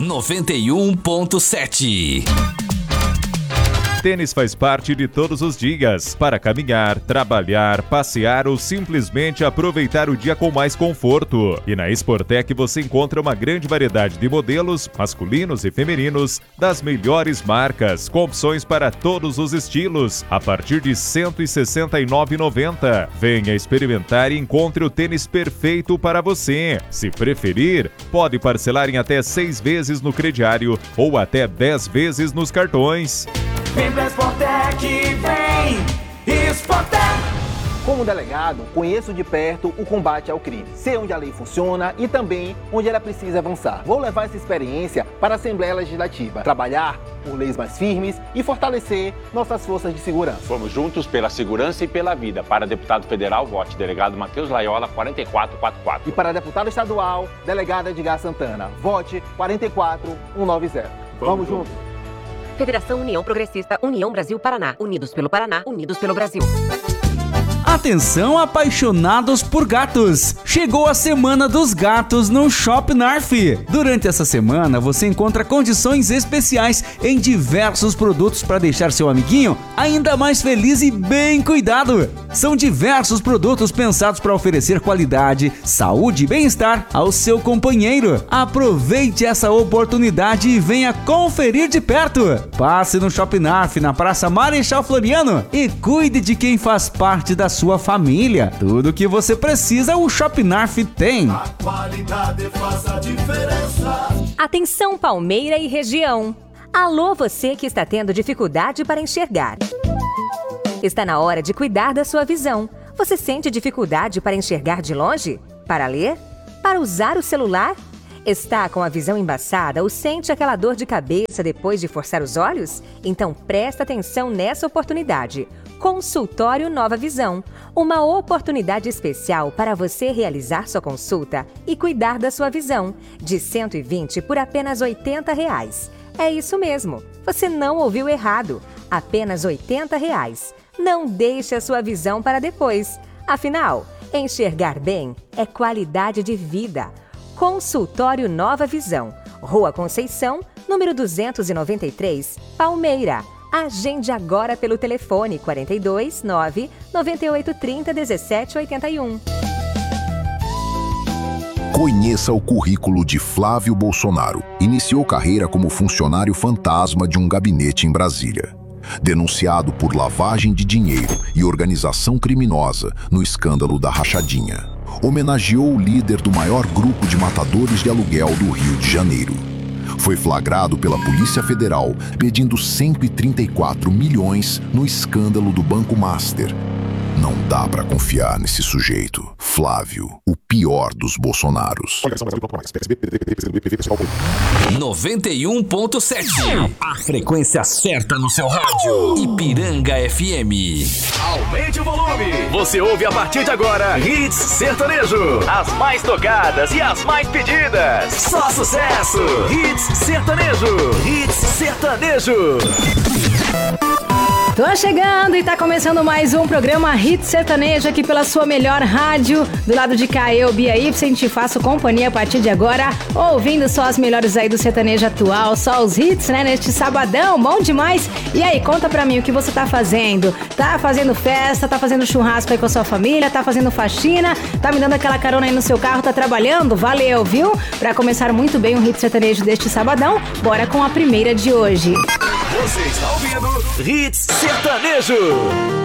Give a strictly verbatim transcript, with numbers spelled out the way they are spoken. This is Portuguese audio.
noventa e um ponto sete. Tênis faz parte de todos os dias, para caminhar, trabalhar, passear ou simplesmente aproveitar o dia com mais conforto. E na Sportec você encontra uma grande variedade de modelos, masculinos e femininos, das melhores marcas, com opções para todos os estilos, a partir de cento e sessenta e nove reais e noventa centavos. Venha experimentar e encontre o tênis perfeito para você. Se preferir, pode parcelar em até seis vezes no crediário ou até dez vezes nos cartões. Vem pra Sportec, vem! Sportec! Como delegado, conheço de perto o combate ao crime. Sei onde a lei funciona e também onde ela precisa avançar. Vou levar essa experiência para a Assembleia Legislativa, trabalhar por leis mais firmes e fortalecer nossas forças de segurança. Vamos juntos pela segurança e pela vida. Para deputado federal, vote delegado Matheus Laiola, quatro quatro quatro quatro. E para deputado estadual, delegado Edgar Santana, vote quatro quatro um nove zero. Vamos, Vamos juntos! Federação União Progressista, União Brasil Paraná. Unidos pelo Paraná, unidos pelo Brasil. Atenção, apaixonados por gatos! Chegou a Semana dos Gatos no Shop Narf. Durante essa semana, você encontra condições especiais em diversos produtos para deixar seu amiguinho ainda mais feliz e bem cuidado. São diversos produtos pensados para oferecer qualidade, saúde e bem-estar ao seu companheiro. Aproveite essa oportunidade e venha conferir de perto. Passe no Shop Narf, na Praça Marechal Floriano, e cuide de quem faz parte da sua família. Tudo que você precisa, o Shop Narf tem. A qualidade faz a diferença. Atenção, Palmeira e região. Alô, você que está tendo dificuldade para enxergar. Está na hora de cuidar da sua visão. Você sente dificuldade para enxergar de longe? Para ler? Para usar o celular? Está com a visão embaçada ou sente aquela dor de cabeça depois de forçar os olhos? Então presta atenção nessa oportunidade. Consultório Nova Visão. Uma oportunidade especial para você realizar sua consulta e cuidar da sua visão. De cento e vinte por apenas oitenta reais. É isso mesmo. Você não ouviu errado. Apenas oitenta reais. Não deixe a sua visão para depois. Afinal, enxergar bem é qualidade de vida. Consultório Nova Visão. Rua Conceição, número duzentos e noventa e três, Palmeira. Agende agora pelo telefone quarenta e dois, nove, noventa e oito, trinta, dezessete, oitenta e um. Conheça o currículo de Flávio Bolsonaro. Iniciou carreira como funcionário fantasma de um gabinete em Brasília. Denunciado por lavagem de dinheiro e organização criminosa no escândalo da Rachadinha. Homenageou o líder do maior grupo de matadores de aluguel do Rio de Janeiro. Foi flagrado pela Polícia Federal pedindo cento e trinta e quatro milhões no escândalo do Banco Master. Não dá pra confiar nesse sujeito. Flávio, o pior dos Bolsonaros. noventa e um ponto sete. A frequência certa no seu rádio. Ipiranga F M. Aumente o volume. Você ouve a partir de agora Hits Sertanejo. As mais tocadas e as mais pedidas. Só sucesso. Hits Sertanejo. Hits Sertanejo. Tô chegando e tá começando mais um programa Hits Sertanejo aqui pela sua melhor rádio. Do lado de cá, eu, Bia Y, te faço companhia a partir de agora, ouvindo só as melhores aí do sertanejo atual, só os hits, né, neste sabadão, bom demais. E aí, conta pra mim o que você tá fazendo. Tá fazendo festa, tá fazendo churrasco aí com a sua família, tá fazendo faxina, tá me dando aquela carona aí no seu carro, tá trabalhando? Valeu, viu? Pra começar muito bem o Hits Sertanejo deste sabadão, bora com a primeira de hoje. Você está ouvindo Hits Sertanejo.